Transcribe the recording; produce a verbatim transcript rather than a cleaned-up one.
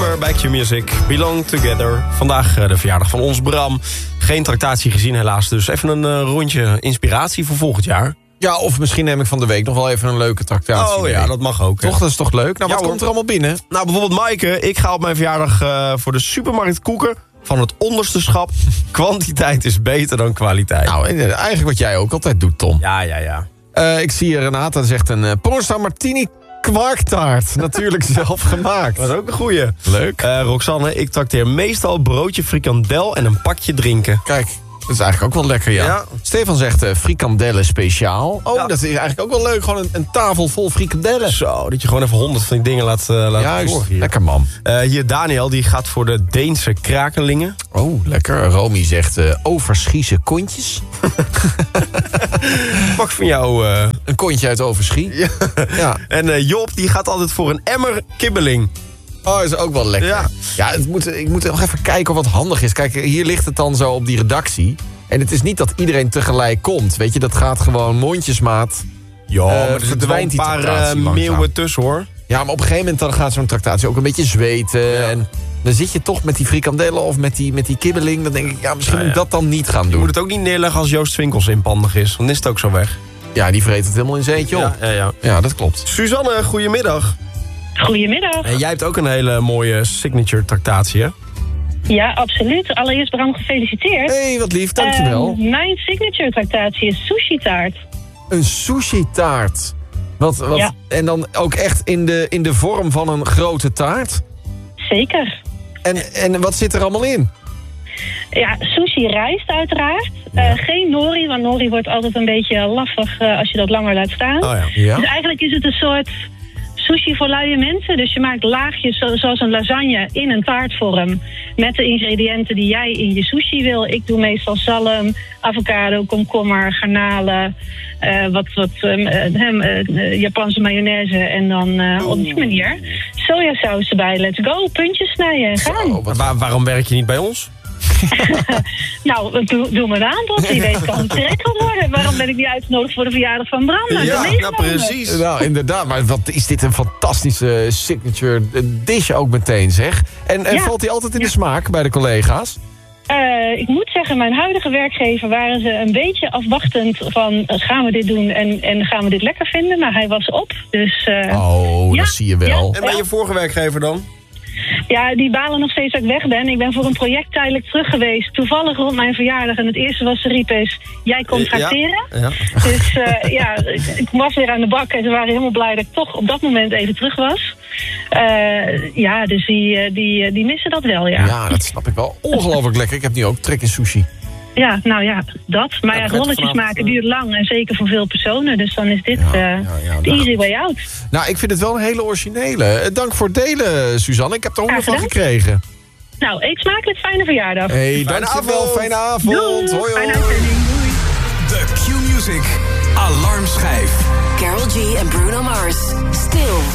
nummer bij Q-Music. Belong Together. Vandaag uh, de verjaardag van ons Bram. Geen tractatie gezien helaas, dus even een uh, rondje inspiratie voor volgend jaar. Ja, of misschien neem ik van de week nog wel even een leuke tractatie. Oh mee. Ja, dat mag ook. Toch, hè? dat is toch leuk? Nou, ja, wat hoor. komt er allemaal binnen? Nou, bijvoorbeeld Maaike. Ik ga op mijn verjaardag uh, voor de supermarkt koeken van het onderste schap. Kwantiteit is beter dan kwaliteit. Nou, eigenlijk wat jij ook altijd doet, Tom. Ja, ja, ja. Uh, ik zie Renata, dat zegt een uh, pornstar martini kwarktaart. Natuurlijk zelf gemaakt. Dat is ook een goeie. Leuk. Uh, Roxanne, ik trakteer meestal broodje frikandel en een pakje drinken. Kijk, dat is eigenlijk ook wel lekker, ja. ja. Stefan zegt uh, frikandellen speciaal. Oh, ja. Dat is eigenlijk ook wel leuk. Gewoon een, een tafel vol frikandellen. Zo, dat je gewoon even honderd van die dingen laat, uh, laat Juist, zorgen hier. Lekker man. Uh, hier Daniel, die gaat voor de Deense krakelingen. Oh, lekker. Romy zegt uh, Overschiese kontjes. Pak van jou... Uh... Een kontje uit Overschie. Ja. Ja. En uh, Job, die gaat altijd voor een emmer kibbeling. Oh, is ook wel lekker. Ja, ja het moet, ik moet nog even kijken wat handig is. Kijk, hier ligt het dan zo op die redactie. En het is niet dat iedereen tegelijk komt. Weet je, dat gaat gewoon mondjesmaat. Ja, uh, maar er zitten wel een paar uh, meeuwen tussen, hoor. Ja, maar op een gegeven moment dan gaat zo'n tractatie ook een beetje zweten. Ja. En dan zit je toch met die frikandellen of met die, met die kibbeling. Dan denk ik, ja, misschien ja, ja. moet ik dat dan niet gaan doen. Je moet het ook niet neerleggen als Joost Swinkels inpandig is. Dan is het ook zo weg. Ja, die vreet het helemaal in zijn eentje op. Ja, ja, ja. Ja, dat klopt. Suzanne, goedemiddag. Goedemiddag. En jij hebt ook een hele mooie signature tractatie, hè? Ja, absoluut. Allereerst Bram, gefeliciteerd. Hé, hey, wat lief, dankjewel. Uh, mijn signature tractatie is sushi taart. Een sushi taart. Wat, wat, ja. En dan ook echt in de, in de vorm van een grote taart? Zeker. En, en wat zit er allemaal in? Ja, sushi rijst uiteraard. Ja. Uh, geen nori, want nori wordt altijd een beetje laffig uh, als je dat langer laat staan. Oh ja. Ja. Dus eigenlijk is het een soort sushi voor luie mensen. Dus je maakt laagjes zoals een lasagne in een taartvorm met de ingrediënten die jij in je sushi wil. Ik doe meestal zalm, avocado, komkommer, garnalen, uh, wat, wat um, uh, uh, Japanse mayonaise en dan uh, op die manier sojasaus erbij. Let's go, puntjes snijden en gaan. Zo, waar, waarom werk je niet bij ons? Nou, doe, doe me een aanbod. Wie weet kan het terecht worden. Waarom ben ik niet uitgenodigd voor de verjaardag van Bram? Nou, ja, nou precies. Nou, inderdaad. Maar wat is dit een fantastische signature dish ook meteen, zeg. En, en ja. valt die altijd in de ja. smaak bij de collega's? Uh, ik moet zeggen, mijn huidige werkgever waren ze een beetje afwachtend van uh, gaan we dit doen en, en gaan we dit lekker vinden. Maar hij was op. Dus, uh, oh, ja, dat zie je wel. Ja, en bij je vorige werkgever dan? Ja, die balen nog steeds dat ik weg ben. Ik ben voor een project tijdelijk terug geweest. Toevallig rond mijn verjaardag. En het eerste wat ze riepen is, jij komt tracteren. Ja, ja. Dus uh, ja, ik, ik was weer aan de bak. En ze waren helemaal blij dat ik toch op dat moment even terug was. Uh, ja, dus die, die, die missen dat wel, ja. Ja, dat snap ik wel. Ongelooflijk lekker. Ik heb nu ook trek in sushi. Ja, nou ja, dat. Maar ja, rolletjes maken duurt lang en zeker voor veel personen. Dus dan is dit ja, uh, ja, ja, de easy way out. Nou, ik vind het wel een hele originele. Dank voor het delen, Suzanne. Ik heb er honger van gekregen. Nou, eet smakelijk, fijne verjaardag. Hey, dankjewel, fijne avond. Doei. Hoi, hoi. Fijne uitzending. Doei. De Q-Music Alarmschijf. Karol G en Bruno Mars. Still.